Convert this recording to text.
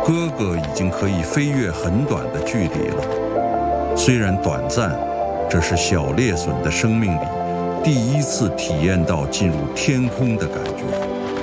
哥哥已经可以飞越很短的距离了。虽然短暂，这是小猎隼的生命里第一次体验到进入天空的感觉。